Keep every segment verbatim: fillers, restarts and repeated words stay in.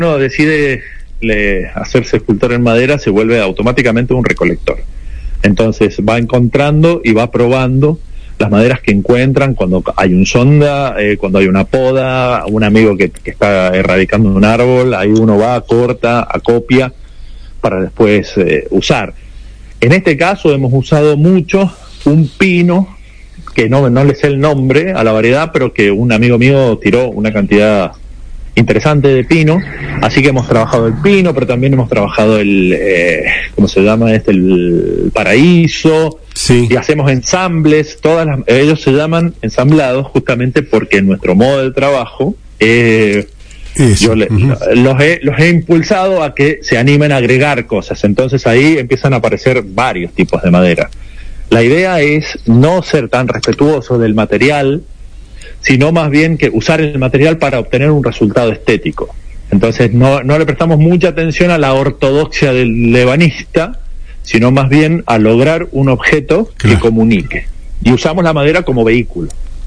uno decide le, hacerse escultor en madera, se vuelve automáticamente un recolector. Entonces va encontrando y va probando las maderas que encuentran cuando hay un sonda, eh, cuando hay una poda, un amigo que, que está erradicando un árbol, ahí uno va, corta, acopia, para después eh, usar. En este caso hemos usado mucho un pino, que no, no le sé el nombre a la variedad, pero que un amigo mío tiró una cantidad interesante de pino, así que hemos trabajado el pino, pero también hemos trabajado el, eh, ¿cómo se llama este? El paraíso, sí. Y hacemos ensambles, todas las, ellos se llaman ensamblados justamente porque en nuestro modo de trabajo, eh, yo le, uh-huh. los, he, los he impulsado a que se animen a agregar cosas, entonces ahí empiezan a aparecer varios tipos de madera. La idea es no ser tan respetuoso del material, sino más bien que usar el material para obtener un resultado estético. Entonces no, no le prestamos mucha atención a la ortodoxia del ebanista, sino más bien a lograr un objeto claro. que comunique. Y usamos la madera como vehículo.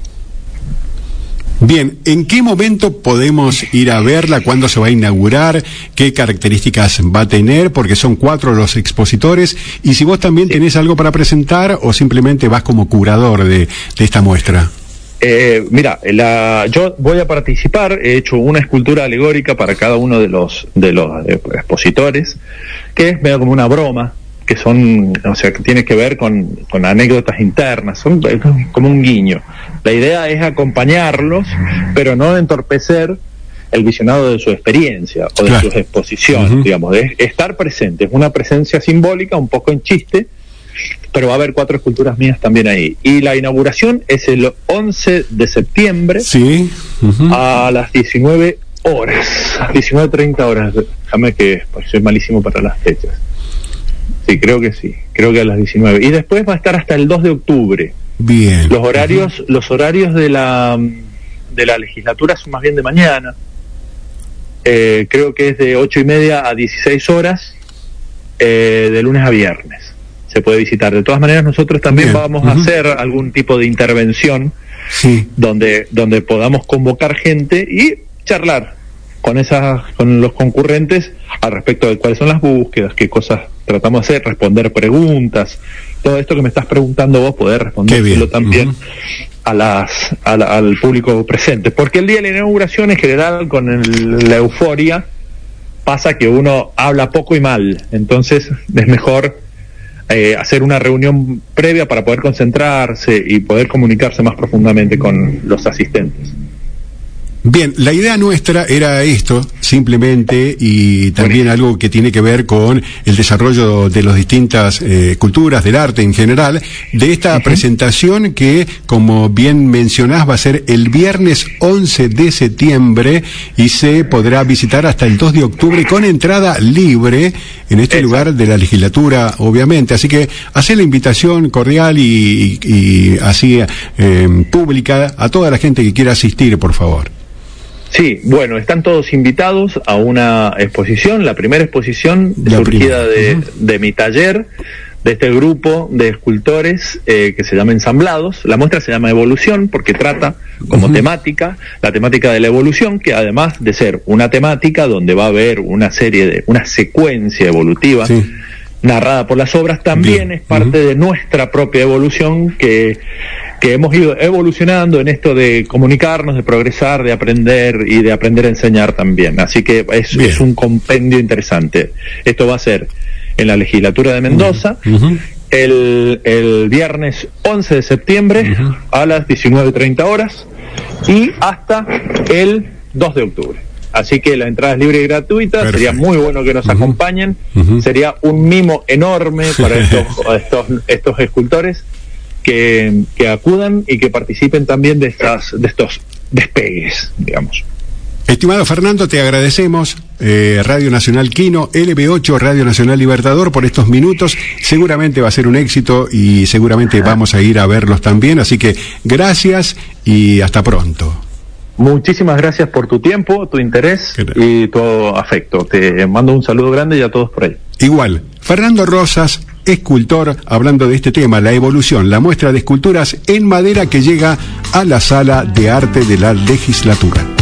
Bien, ¿en qué momento podemos ir a verla? ¿Cuándo se va a inaugurar? ¿Qué características va a tener? Porque son cuatro los expositores. Y si vos también sí. tenés algo para presentar o simplemente vas como curador de, de esta muestra. Eh, mira, la, yo voy a participar, he hecho una escultura alegórica para cada uno de los de los eh, expositores, que es medio como una broma, que son, o sea, que tiene que ver con, con anécdotas internas, son como un guiño. La idea es acompañarlos, pero no entorpecer el visionado de su experiencia o de claro. su exposición, uh-huh. digamos, es estar presente, es una presencia simbólica, un poco en chiste, pero va a haber cuatro esculturas mías también ahí. Y la inauguración es el once de septiembre sí. uh-huh. a las diecinueve horas, diecinueve treinta horas. Déjame que pues, soy malísimo para las fechas. Sí, creo que sí, creo que a las diecinueve. Y después va a estar hasta el dos de octubre. Bien. Los horarios, uh-huh. los horarios de la de la legislatura son más bien de mañana. Eh, creo que es de ocho y media a dieciséis horas, eh, de lunes a viernes. Se puede visitar. De todas maneras, nosotros también Bien. vamos uh-huh. a hacer algún tipo de intervención sí. donde donde podamos convocar gente y charlar con esas con los concurrentes al respecto de cuáles son las búsquedas, qué cosas tratamos de hacer, responder preguntas, todo esto que me estás preguntando vos, poder respondérselo también uh-huh. a las a la, al público presente, porque el día de la inauguración en general con el, la euforia pasa que uno habla poco y mal, entonces es mejor Eh, hacer una reunión previa para poder concentrarse y poder comunicarse más profundamente con los asistentes. Bien, la idea nuestra era esto, simplemente, y también algo que tiene que ver con el desarrollo de las distintas eh, culturas, del arte en general, de esta uh-huh. presentación que, como bien mencionás, va a ser el viernes once de septiembre y se podrá visitar hasta el dos de octubre con entrada libre en este Exacto. lugar de la legislatura, obviamente. Así que hacer la invitación cordial y, y, y así eh, pública a toda la gente que quiera asistir, por favor. Sí, bueno, están todos invitados a una exposición, la primera exposición la surgida de, uh-huh. de mi taller, de este grupo de escultores eh, que se llama Ensamblados. La muestra se llama Evolución porque trata como uh-huh. temática, la temática de la evolución, que además de ser una temática donde va a haber una serie de, una secuencia evolutiva sí. narrada por las obras, también Bien. es parte uh-huh. de nuestra propia evolución que que hemos ido evolucionando en esto de comunicarnos, de progresar, de aprender y de aprender a enseñar también. Así que es, es un compendio interesante. Esto va a ser en la legislatura de Mendoza, uh-huh. el, el viernes once de septiembre uh-huh. a las diecinueve treinta horas y hasta el dos de octubre. Así que la entrada es libre y gratuita. Perfecto. Sería muy bueno que nos uh-huh. acompañen. Uh-huh. Sería un mimo enorme para estos, estos, estos escultores que, que acudan y que participen también de estas de estos despegues, digamos. Estimado Fernando, te agradecemos, eh, Radio Nacional Quino, L B ocho, Radio Nacional Libertador, por estos minutos. Seguramente va a ser un éxito y seguramente vamos a ir a verlos también. Así que gracias y hasta pronto. Muchísimas gracias por tu tiempo, tu interés y tu afecto. Te mando un saludo grande y a todos por ahí. Igual, Fernando Rosas, escultor, hablando de este tema, la evolución, la muestra de esculturas en madera que llega a la Sala de Arte de la Legislatura.